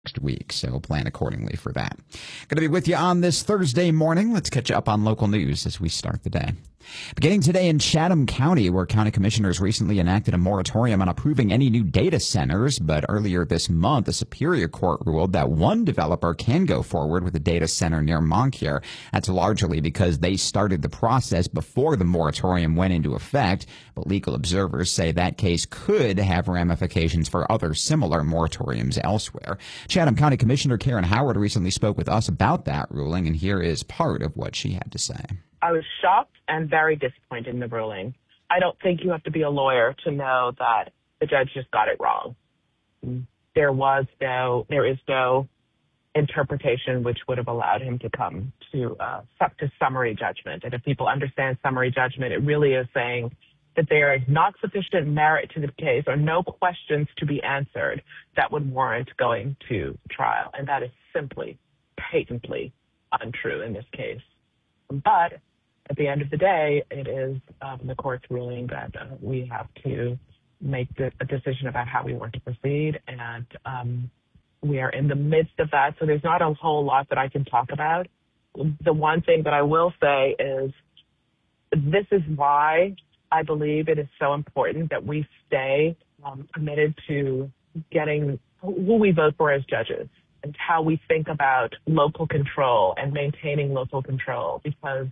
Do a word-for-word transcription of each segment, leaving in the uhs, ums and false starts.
next week, so plan accordingly for that. Going to be with you on this Thursday morning. Let's catch up on local news as we start the day. Beginning today in Chatham County, where county commissioners recently enacted a moratorium on approving any new data centers. But earlier this month, the Superior Court ruled that one developer can go forward with a data center near Moncure. That's largely because they started the process before the moratorium went into effect. But legal observers say that case could have ramifications for other similar moratoriums elsewhere. Chatham County Commissioner Karen Howard recently spoke with us about that ruling, and here is part of what she had to say. I was shocked and very disappointed in the ruling. I don't think you have to be a lawyer to know that the judge just got it wrong. There was no, there is no interpretation which would have allowed him to come to, uh, to summary judgment. And if people understand summary judgment, it really is saying that there is not sufficient merit to the case or no questions to be answered that would warrant going to trial. And that is simply, patently untrue in this case. But at the end of the day, it is um, the court's ruling that uh, we have to make the, a decision about how we want to proceed. And um, we are in the midst of that. So there's not a whole lot that I can talk about. The one thing that I will say is this is why I believe it is so important that we stay um, committed to getting who we vote for as judges and how we think about local control and maintaining local control, because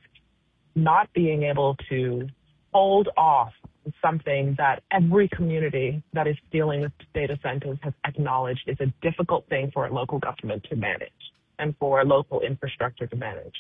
not being able to hold off something that every community that is dealing with data centers has acknowledged is a difficult thing for a local government to manage and for local infrastructure to manage.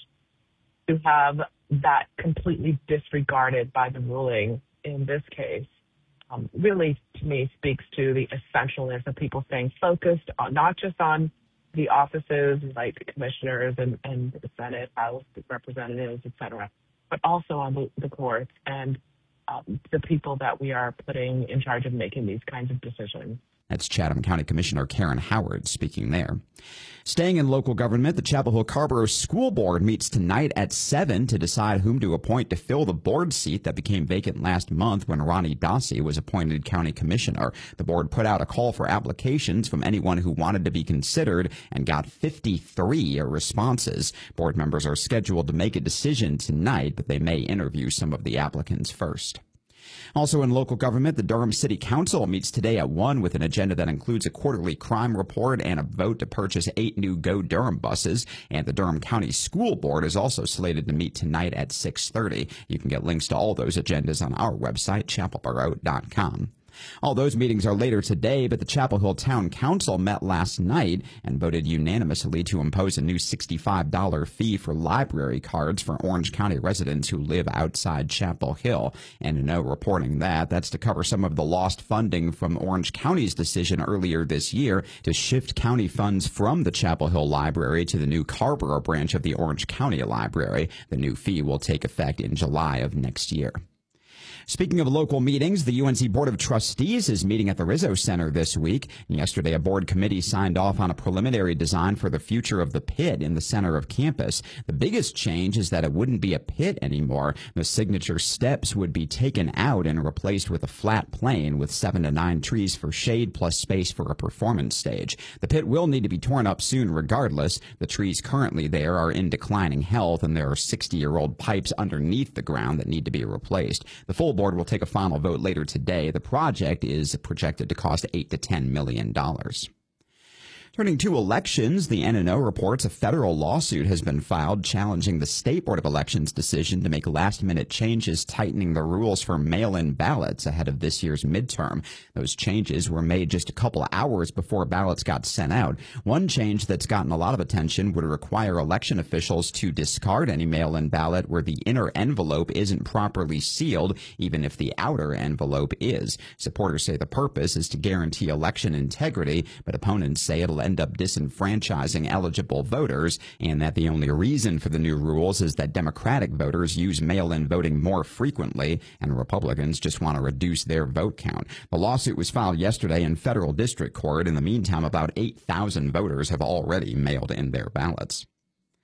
To have that completely disregarded by the ruling in this case um, really, to me, speaks to the essentialness of people staying focused on not just on the offices like commissioners and, and the Senate, House representatives, et cetera, but also on the, the courts and um, the people that we are putting in charge of making these kinds of decisions. That's Chatham County Commissioner Karen Howard speaking there. Staying in local government, the Chapel Hill Carrboro School Board meets tonight at seven to decide whom to appoint to fill the board seat that became vacant last month when Ronnie Dossi was appointed county commissioner. The board put out a call for applications from anyone who wanted to be considered and got fifty-three responses. Board members are scheduled to make a decision tonight, but they may interview some of the applicants first. Also in local government, the Durham City Council meets today at one with an agenda that includes a quarterly crime report and a vote to purchase eight new Go Durham buses. And the Durham County School Board is also slated to meet tonight at six thirty. You can get links to all those agendas on our website, chapel borough dot com. All those meetings are later today, but the Chapel Hill Town Council met last night and voted unanimously to impose a new sixty-five dollars fee for library cards for Orange County residents who live outside Chapel Hill. And no reporting that. That's to cover some of the lost funding from Orange County's decision earlier this year to shift county funds from the Chapel Hill Library to the new Carrboro branch of the Orange County Library. The new fee will take effect in July of next year. Speaking of local meetings, the U N C Board of Trustees is meeting at the Rizzo Center this week. Yesterday, a board committee signed off on a preliminary design for the future of the pit in the center of campus. The biggest change is that it wouldn't be a pit anymore. The signature steps would be taken out and replaced with a flat plane with seven to nine trees for shade plus space for a performance stage. The pit will need to be torn up soon regardless. The trees currently there are in declining health, and there are sixty-year-old pipes underneath the ground that need to be replaced. The full board will take a final vote later today. The project is projected to cost eight to ten million dollars. Turning to elections, the N N O reports a federal lawsuit has been filed challenging the State Board of Elections' decision to make last-minute changes tightening the rules for mail-in ballots ahead of this year's midterm. Those changes were made just a couple of hours before ballots got sent out. One change that's gotten a lot of attention would require election officials to discard any mail-in ballot where the inner envelope isn't properly sealed, even if the outer envelope is. Supporters say the purpose is to guarantee election integrity, but opponents say it'll end up disenfranchising eligible voters, and that the only reason for the new rules is that Democratic voters use mail-in voting more frequently, and Republicans just want to reduce their vote count. The lawsuit was filed yesterday in federal district court. In the meantime, about eight thousand voters have already mailed in their ballots.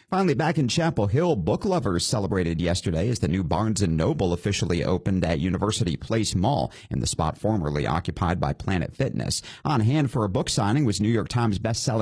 Finally, back in Chapel Hill, book lovers celebrated yesterday as the new Barnes and Noble officially opened at University Place Mall in the spot formerly occupied by Planet Fitness. On hand for a book signing was New York Times bestselling